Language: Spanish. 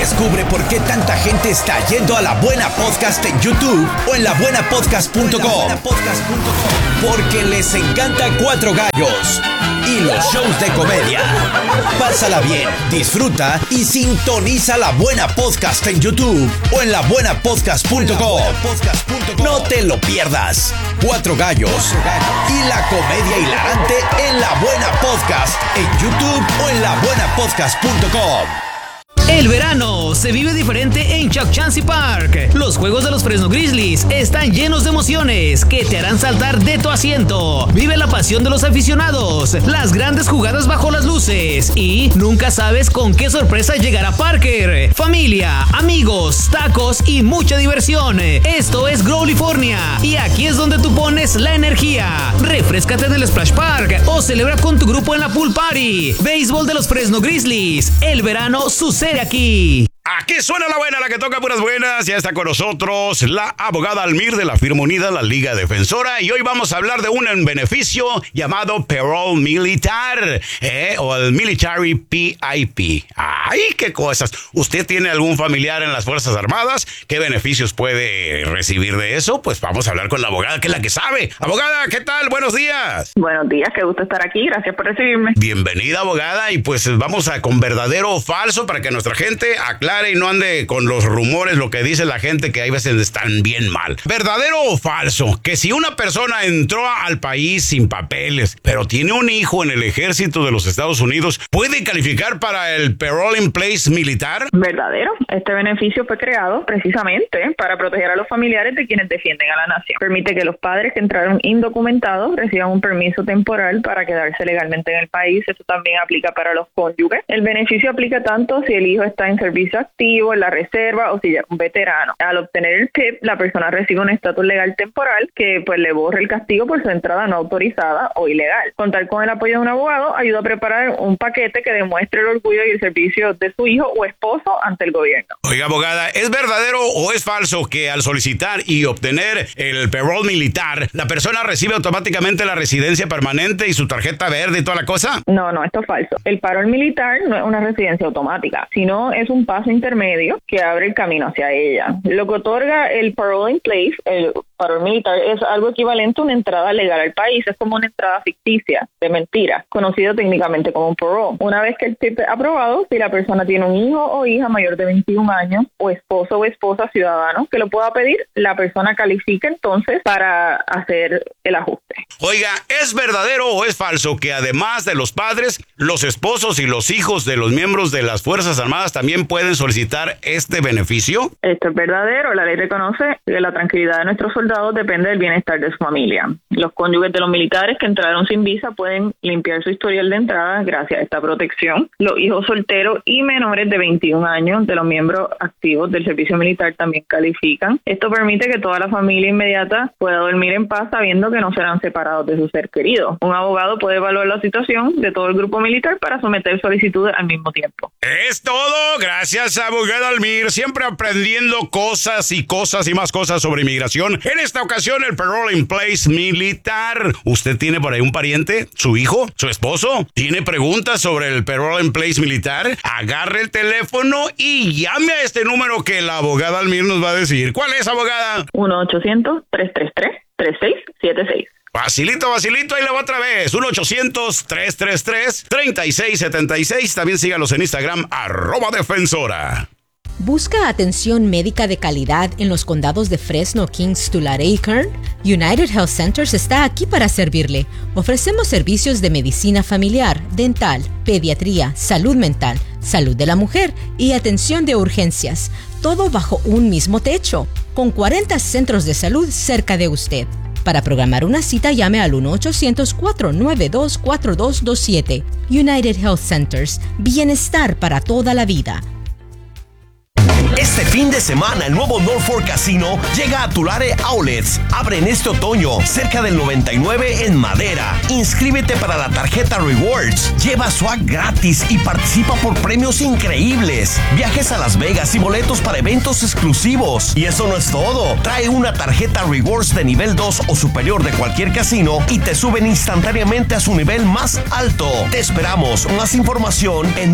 Descubre por qué tanta gente está yendo a La Buena Podcast en YouTube o en labuenapodcast.com. Porque les encanta Cuatro Gallos y los shows de comedia. Pásala bien, disfruta y sintoniza La Buena Podcast en YouTube o en labuenapodcast.com. No te lo pierdas. Cuatro Gallos y la comedia hilarante en La Buena Podcast en YouTube o en labuenapodcast.com. El verano se vive diferente en Chuck Chansey Park. Los juegos de los Fresno Grizzlies están llenos de emociones que te harán saltar de tu asiento. Vive la pasión de los aficionados, las grandes jugadas bajo las luces y nunca sabes con qué sorpresa llegará Parker. Familia, amigos, tacos y mucha diversión. Esto es Growlifornia y aquí es donde tú pones la energía. Refréscate en el Splash Park o celebra con tu grupo en la Pool Party. Béisbol de los Fresno Grizzlies. El verano sucede aquí. Aquí suena la buena, la que toca puras buenas. Ya está con nosotros la abogada Almir de la firma unida, la Liga Defensora. Y hoy vamos a hablar de un beneficio llamado Parole Militar, o el Military PIP. ¡Ay, qué cosas! ¿Usted tiene algún familiar en las Fuerzas Armadas? ¿Qué beneficios puede recibir de eso? Pues vamos a hablar con la abogada, que es la que sabe. Abogada, ¿qué tal? Buenos días. Buenos días, qué gusto estar aquí. Gracias por recibirme. Bienvenida, abogada. Y pues vamos con verdadero o falso para que nuestra gente aclare y no ande con los rumores, lo que dice la gente, que hay veces están bien mal. ¿Verdadero o falso? Que si una persona entró al país sin papeles, pero tiene un hijo en el ejército de los Estados Unidos, ¿puede calificar para el Parole in Place militar? Verdadero. Este beneficio fue creado precisamente para proteger a los familiares de quienes defienden a la nación. Permite que los padres que entraron indocumentados reciban un permiso temporal para quedarse legalmente en el país. Eso también aplica para los cónyuges. El beneficio aplica tanto si el hijo está en servicio activo, en la reserva o si ya es un veterano. Al obtener el PIP, la persona recibe un estatus legal temporal que pues le borra el castigo por su entrada no autorizada o ilegal. Contar con el apoyo de un abogado ayuda a preparar un paquete que demuestre el orgullo y el servicio de su hijo o esposo ante el gobierno. Oiga, abogada, ¿es verdadero o es falso que al solicitar y obtener el parole militar, la persona recibe automáticamente la residencia permanente y su tarjeta verde y toda la cosa? No, esto es falso. El parole militar no es una residencia automática, sino es un paso intermedio que abre el camino hacia ella. Lo que otorga el Parole in Place, el parole militar, es algo equivalente a una entrada legal al país. Es como una entrada ficticia, de mentira, conocido técnicamente como un parole. Una vez que el PIP es aprobado, si la persona tiene un hijo o hija mayor de 21 años, o esposo o esposa ciudadano que lo pueda pedir, la persona califica entonces para hacer el ajuste. Oiga, ¿es verdadero o es falso que además de los padres, los esposos y los hijos de los miembros de las Fuerzas Armadas también pueden solicitar este beneficio? Esto es verdadero. La ley reconoce que la tranquilidad de nuestros soldados depende del bienestar de su familia. Los cónyuges de los militares que entraron sin visa pueden limpiar su historial de entrada gracias a esta protección. Los hijos solteros y menores de 21 años de los miembros activos del servicio militar también califican. Esto permite que toda la familia inmediata pueda dormir en paz sabiendo que no serán separados de su ser querido. Un abogado puede evaluar la situación de todo el grupo militar para someter solicitudes al mismo tiempo. Es todo. Gracias, abogada Almir. Siempre aprendiendo cosas y más cosas sobre inmigración. En esta ocasión, el Parole in Place militar. ¿Usted tiene por ahí un pariente? ¿Su hijo? ¿Su esposo? ¿Tiene preguntas sobre el Parole in Place militar? Agarre el teléfono y llame a este número que la abogada Almir nos va a decir. ¿Cuál es, abogada? 1-800-333-3676. Facilito, ahí le va otra vez. 1-800-333-3676. También sígalos en Instagram, @defensora. ¿Busca atención médica de calidad en los condados de Fresno, Kings, Tulare y Kern? United Health Centers está aquí para servirle. Ofrecemos servicios de medicina familiar, dental, pediatría, salud mental, salud de la mujer y atención de urgencias. Todo bajo un mismo techo, con 40 centros de salud cerca de usted. Para programar una cita, llame al 1-800-492-4227. United Health Centers. Bienestar para toda la vida. Este fin de semana, el nuevo Norfolk Casino llega a Tulare Outlets. Abre en este otoño, cerca del 99 en Madera. Inscríbete para la tarjeta Rewards. Lleva swag gratis y participa por premios increíbles. Viajes a Las Vegas y boletos para eventos exclusivos. Y eso no es todo. Trae una tarjeta Rewards de nivel 2 o superior de cualquier casino y te suben instantáneamente a su nivel más alto. Te esperamos. Más información en